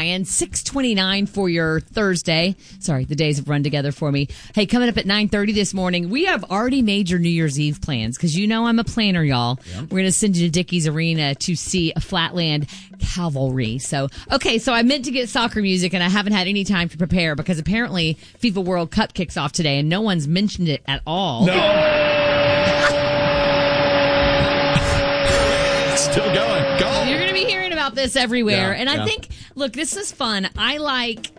Ryan. 6:29 for your Thursday. Sorry, the days have run together for me. Hey, coming up at 9:30 this morning, we have already made your New Year's Eve plans because you know I'm a planner, y'all. Yep. We're going to send you to Dickies Arena to see a Flatland Cavalry. So I meant to get soccer music and I haven't had any time to prepare because apparently FIFA World Cup kicks off today and no one's mentioned it at all. No. Still going. Go. You're going to be hearing about this everywhere. Yeah, and I think, look, this is fun. I like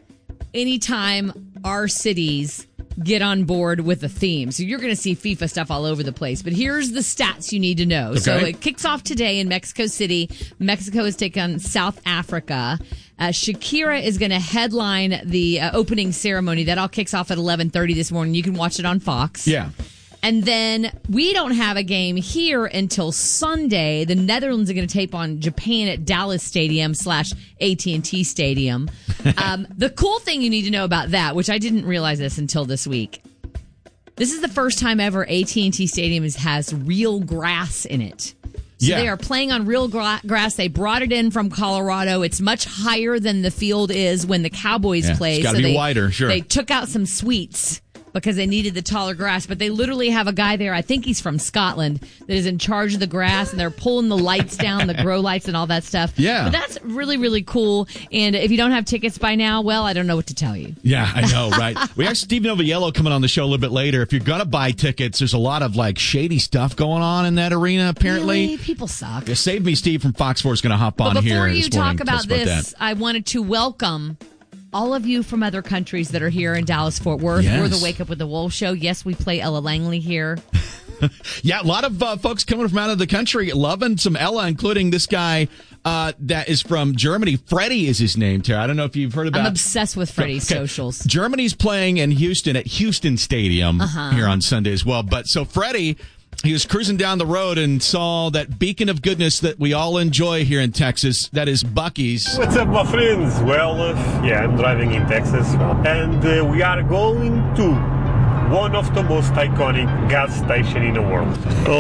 anytime our cities get on board with a theme. So you're going to see FIFA stuff all over the place. But here's the stats you need to know. Okay. So it kicks off today in Mexico City. Mexico is taking on South Africa. Shakira is going to headline the opening ceremony. That all kicks off at 11:30 this morning. You can watch it on Fox. Yeah. And then we don't have a game here until Sunday. The Netherlands are going to take on Japan at Dallas Stadium / AT&T Stadium. The cool thing you need to know about that, which I didn't realize this until this week, this is the first time ever AT&T Stadium has real grass in it. So they are playing on real grass. They brought it in from Colorado. It's much higher than the field is when the Cowboys play. It's got to be wider, sure. They took out some suites because they needed the taller grass, but they literally have a guy there, I think he's from Scotland, that is in charge of the grass, and they're pulling the lights down, the grow lights and all that stuff. Yeah. But that's really, really cool, and if you don't have tickets by now, well, I don't know what to tell you. Yeah, I know, right? We have Steven Oviello coming on the show a little bit later. If you're going to buy tickets, there's a lot of, shady stuff going on in that arena, apparently. Really? People suck. Yeah, Save Me Steve from Fox 4 is going to hop on here this morning. Before you talk about this, I wanted to welcome all of you from other countries that are here in Dallas-Fort Worth. Yes. We're the Wake Up with the Wolf show. Yes, we play Ella Langley here. Yeah, a lot of folks coming from out of the country loving some Ella, including this guy that is from Germany. Freddie is his name, Tara. I don't know if you've heard about. I'm obsessed with Freddie's socials. Germany's playing in Houston at Houston Stadium here on Sunday as well. But so Freddie, he was cruising down the road and saw that beacon of goodness that we all enjoy here in Texas. That is Buc-ee's. What's up, my friends? Well, I'm driving in Texas, and we are going to one of the most iconic gas stations in the world.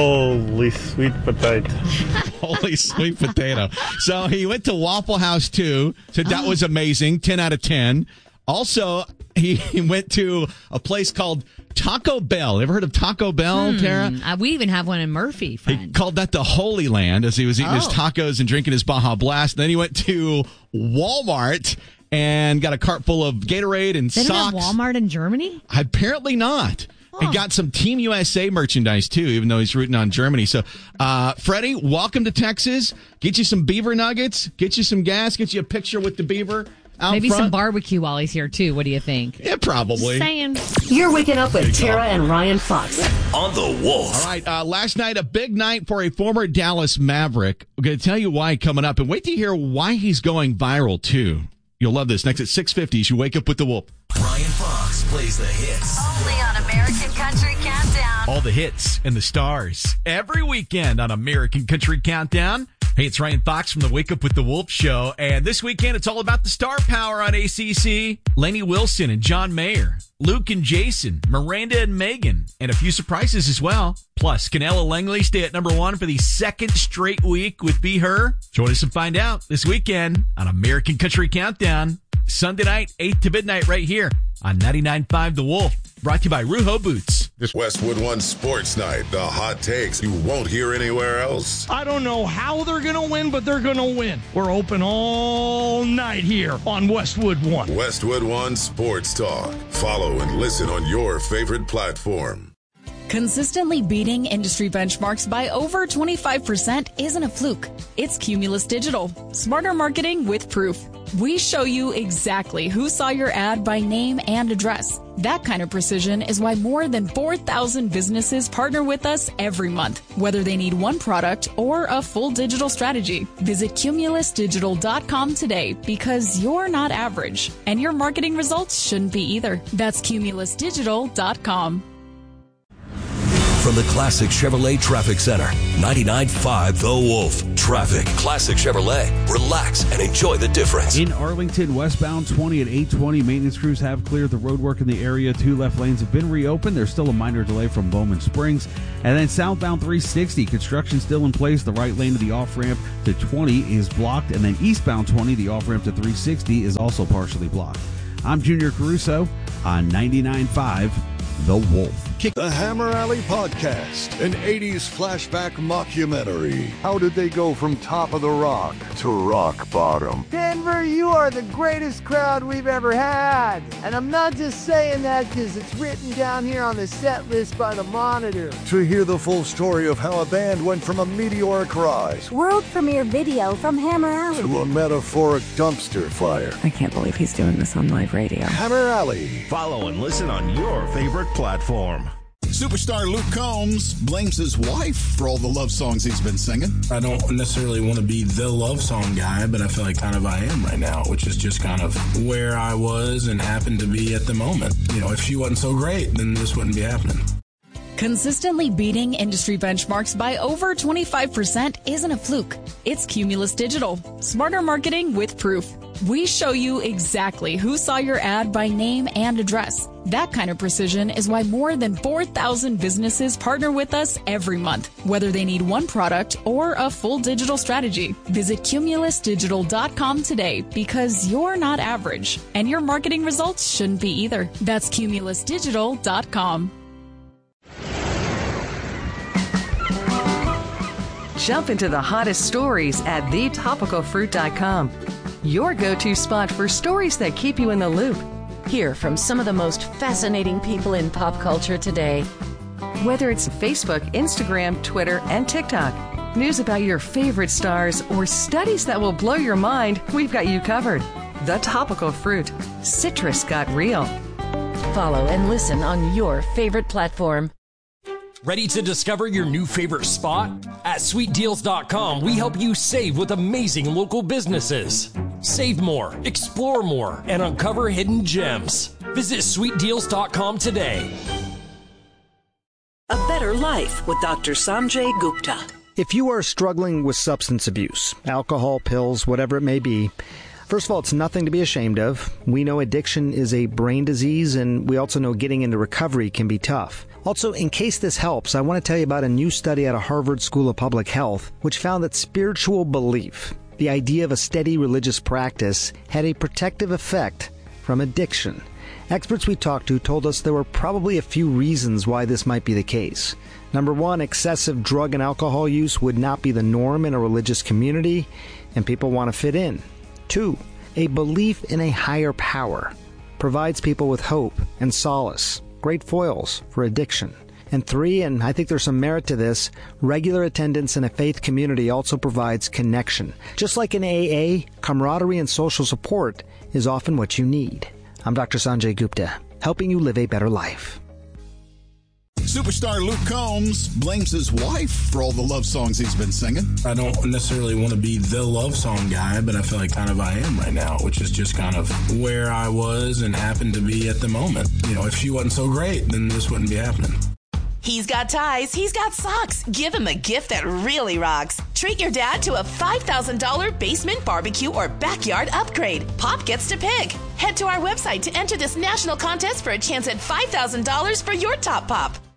Holy sweet potato. Holy sweet potato. So he went to Waffle House, too. Said that was amazing. 10 out of 10. Also, he went to a place called Taco Bell. Ever heard of Taco Bell, Tara? We even have one in Murphy, friend. He called that the Holy Land as he was eating his tacos and drinking his Baja Blast. And then he went to Walmart and got a cart full of Gatorade and socks. They don't have Walmart in Germany? Apparently not. He got some Team USA merchandise, too, even though he's rooting on Germany. So, Freddie, welcome to Texas. Get you some beaver nuggets. Get you some gas. Get you a picture with the beaver. Maybe some barbecue while he's here, too. What do you think? Yeah, probably. Just saying. You're waking up with Tara and Ryan Fox. On the Wolf. All right, last night, a big night for a former Dallas Maverick. We're going to tell you why coming up, and wait to hear why he's going viral, too. You'll love this. Next at 6:50, as you wake up with the Wolf. Ryan Fox plays the hits. Only on American Country Countdown. All the hits and the stars every weekend on American Country Countdown. Hey, it's Ryan Fox from the Wake Up with the Wolf show. And this weekend, it's all about the star power on ACC. Lainey Wilson and John Mayer, Luke and Jason, Miranda and Megan, and a few surprises as well. Plus, can Ella Langley stay at number one for the second straight week with Be Her? Join us and find out this weekend on American Country Countdown. Sunday night, 8 to midnight right here on 99.5 The Wolf. Brought to you by Ruho Boots. This Westwood One Sports Night. The hot takes you won't hear anywhere else. I don't know how they're going to win, but they're going to win. We're open all night here on Westwood One. Westwood One Sports Talk. Follow and listen on your favorite platform. Consistently beating industry benchmarks by over 25% isn't a fluke. It's Cumulus Digital. Smarter marketing with proof. We show you exactly who saw your ad by name and address. That kind of precision is why more than 4,000 businesses partner with us every month, whether they need one product or a full digital strategy. Visit cumulusdigital.com today because you're not average, and your marketing results shouldn't be either. That's cumulusdigital.com. From the classic Chevrolet Traffic Center, 99.5 The Wolf. traffic. Classic Chevrolet. Relax and enjoy the difference. In Arlington, westbound 20 at 820, maintenance crews have cleared the roadwork in the area. 2 left lanes have been reopened. There's still a minor delay from Bowman Springs. And then southbound 360, construction still in place. The right lane of the off-ramp to 20 is blocked. And then eastbound 20, the off-ramp to 360 is also partially blocked. I'm Junior Caruso on 99.5 The Wolf. The Hammer Alley Podcast, an 80s flashback mockumentary. How did they go from top of the rock to rock bottom? Denver, you are the greatest crowd we've ever had. And I'm not just saying that because it's written down here on the set list by the Monitor. To hear the full story of how a band went from a meteoric rise, world premiere video from Hammer Alley, to a metaphoric dumpster fire. I can't believe he's doing this on live radio. Hammer Alley. Follow and listen on your favorite platform. Superstar Luke Combs blames his wife for all the love songs he's been singing. I don't necessarily want to be the love song guy, but I feel like kind of I am right now, which is just kind of where I was and happened to be at the moment. You know, if she wasn't so great, then this wouldn't be happening. Consistently beating industry benchmarks by over 25% isn't a fluke. It's Cumulus Digital. Smarter marketing with proof. We show you exactly who saw your ad by name and address. That kind of precision is why more than 4,000 businesses partner with us every month, whether they need one product or a full digital strategy. Visit cumulusdigital.com today because you're not average, and your marketing results shouldn't be either. That's cumulusdigital.com. Jump into the hottest stories at thetopicalfruit.com. Your go-to spot for stories that keep you in the loop. Hear from some of the most fascinating people in pop culture today. Whether it's Facebook, Instagram, Twitter, and TikTok, news about your favorite stars, or studies that will blow your mind, we've got you covered. The Topical Fruit. Citrus got real. Follow and listen on your favorite platform. Ready to discover your new favorite spot? At sweetdeals.com, we help you save with amazing local businesses. Save more, explore more, and uncover hidden gems. Visit sweetdeals.com today. A better life with Dr. Sanjay Gupta. If you are struggling with substance abuse, alcohol, pills, whatever it may be, first of all, it's nothing to be ashamed of. We know addiction is a brain disease, and we also know getting into recovery can be tough. Also, in case this helps, I want to tell you about a new study out of Harvard School of Public Health, which found that spiritual belief, the idea of a steady religious practice, had a protective effect from addiction. Experts we talked to told us there were probably a few reasons why this might be the case. Number one, excessive drug and alcohol use would not be the norm in a religious community, and people want to fit in. 2, a belief in a higher power provides people with hope and solace, great foils for addiction. And 3, and I think there's some merit to this, regular attendance in a faith community also provides connection. Just like in AA, camaraderie and social support is often what you need. I'm Dr. Sanjay Gupta, helping you live a better life. Superstar Luke Combs blames his wife for all the love songs he's been singing. I don't necessarily want to be the love song guy, but I feel like kind of I am right now, which is just kind of where I was and happened to be at the moment. You know, if she wasn't so great, then this wouldn't be happening. He's got ties, he's got socks. Give him a gift that really rocks. Treat your dad to a $5,000 basement barbecue or backyard upgrade. Pop gets to pick. Head to our website to enter this national contest for a chance at $5,000 for your top pop.